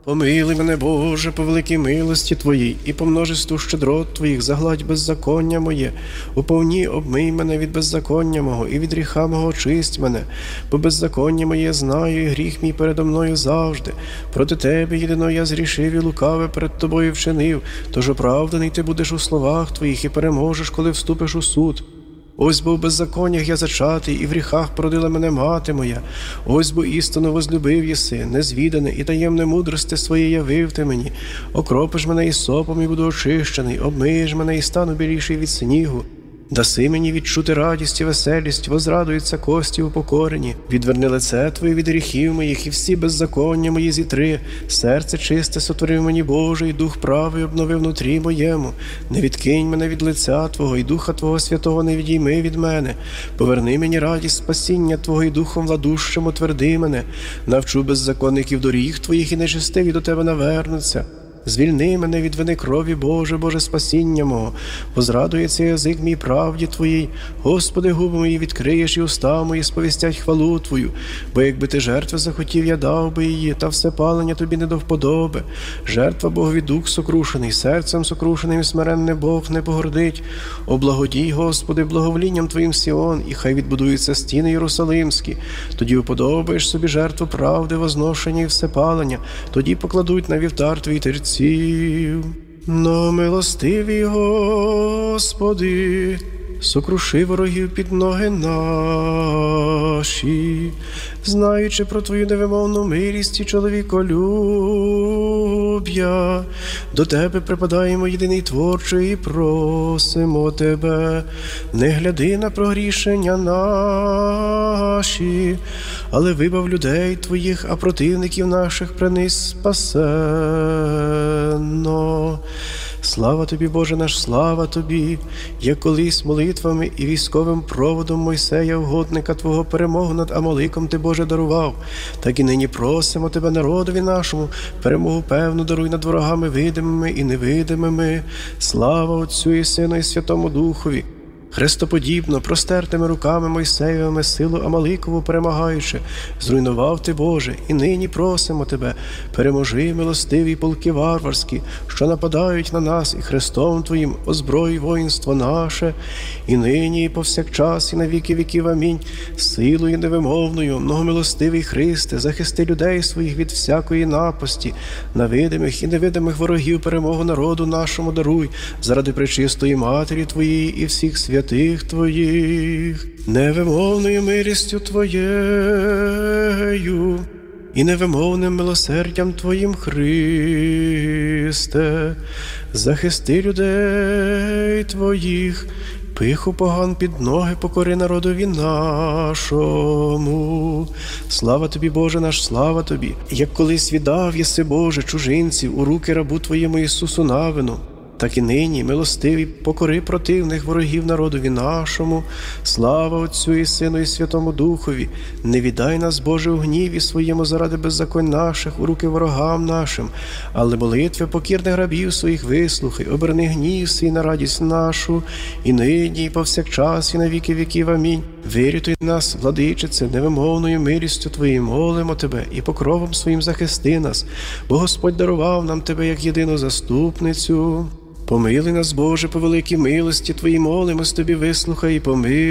Помилуй мене, Боже, по великій милості Твоїй, і по множеству щедрот Твоїх загладь беззаконня моє. Уповні обмий мене від беззаконня мого, і від гріха мого очисть мене. Бо беззаконня моє знаю, і гріх мій передо мною завжди. Проти Тебе єдино я зрішив і лукаве перед Тобою вчинив. Тож оправданий Ти будеш у словах Твоїх, і переможеш, коли вступиш у суд. Ось бо в беззаконнях я зачатий, і в гріхах породила мене мати моя. Ось бо істину возлюбив єси, незвідане і таємне мудрости своє явив ти мені. Окропиш мене ісопом, і буду очищений, обмиєш мене і стану біліший від снігу. Даси мені відчути радість і веселість, возрадуються кості упокорені. Відверни лице Твоє від гріхів моїх, і всі беззаконня мої зітри. Серце чисте сотворив мені, Боже, і дух правий обнови внутрі моєму. Не відкинь мене від лиця Твого, і Духа Твого Святого не відійми від мене. Поверни мені радість спасіння Твого, і Духом владущим утверди мене. Навчу беззаконників доріг Твоїх, і нечестиві до Тебе навернуться. Звільни мене від вини крові, Боже, Боже спасіння мого. Возрадується язик мій правді Твоїй. Господи, губи мої відкриєш, і уста мої сповістять хвалу Твою. Бо якби Ти жертви захотів, я дав би її, та все палення Тобі не до вподоби. Жертва Богові дух сокрушений, серцем сокрушеним і смиренне Бог не погордить. Облагодій, Господи, благоволінням Твоїм Сіон, і хай відбудуються стіни Єрусалимські. Тоді уподобаєш собі жертву правди, возношення і всепалення. Тоді покладуть на вівтар Твій терці. Но милостивий Господи, сокруши ворогів під ноги наші, знаючи про Твою невимовну милість і чоловіколюб'я. До Тебе припадаємо, єдиний Творчий, і просимо Тебе, не гляди на прогрішення наші, але вибав людей Твоїх, а противників наших принись спасенно. Слава Тобі, Боже наш, слава Тобі, як колись молитвами і військовим проводом Мойсея, угодника Твого, перемогу над Амаликом Ти, Боже, дарував, так і нині просимо Тебе, народові нашому, перемогу певну даруй над ворогами видимими і невидимими. Слава Отцю і Сину і Святому Духові. Хрестоподібно, простертими руками Мойсеєвими силу Амаликову перемагаючи, зруйнував Ти, Боже, і нині просимо Тебе, переможи, милостиві полки варварські, що нападають на нас, і хрестом Твоїм озброй воїнство наше, і нині, і повсякчас, і на віки віків. Амінь. Силою невимовною, многомилостивий Христе, захисти людей своїх від всякої напасті, на видимих і невидимих ворогів перемогу народу нашому даруй, заради пречистої Матері Твоєї і всіх святих Твоїх, невимовною милістю Твоєю і невимовним милосердям Твоїм, Христе, захисти людей Твоїх, пиху поган під ноги покори народові нашому. Слава Тобі, Боже наш, слава Тобі, як колись віддав єси, Боже, чужинців у руки рабу Твоєму Ісусу Навину, так і нині, милостивий, покори противних ворогів народові нашому. Слава Отцю і Сину і Святому Духові. Не віддай нас, Боже, у гніві своєму заради беззаконь наших у руки ворогам нашим, але молитви покірних рабів своїх вислухай, оберни гнів свій на радість нашу, і нині, і повсякчас, і на віки віків. Амінь. Вирятуй нас, владичице, невимовною милістю Твоєю молимо Тебе, і покровом своїм захисти нас, бо Господь дарував нам Тебе як єдину заступницю. Помилуй нас, Боже, по великій милості Твоїй молимось Тобі, вислухай і помилуй.